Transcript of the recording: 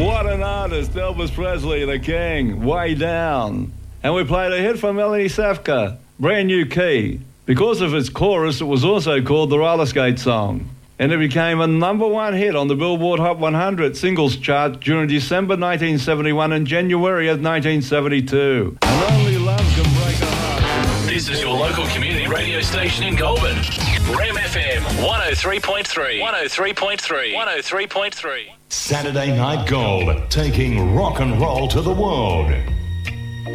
What an artist, Elvis Presley, the king, Way Down. And we played a hit from Melanie Safka, Brand New Key. Because of its chorus, it was also called the roller skate song. And it became a #1 hit on the Billboard Hot 100 singles chart during December 1971 and January of 1972. And only love can break a heart. This is your local community radio station in Goulburn. Rem FM 103.3. 103.3. 103.3. Saturday Night Gold, taking rock and roll to the world.